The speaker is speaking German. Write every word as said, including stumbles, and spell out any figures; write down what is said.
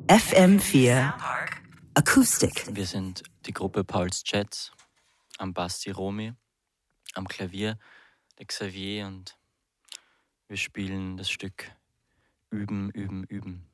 F M vier Acoustic. Wir sind die Gruppe Paul's Jets, am Bass die Romy, am Klavier der Xavier und wir spielen das Stück Üben, Üben, Üben.